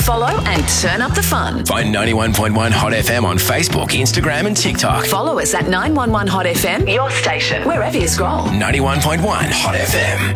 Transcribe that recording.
follow and turn up the fun. Find 91.1 Hot FM on Facebook, Instagram and TikTok. Follow us at 911 Hot FM, your station, wherever you scroll. 91.1 Hot FM.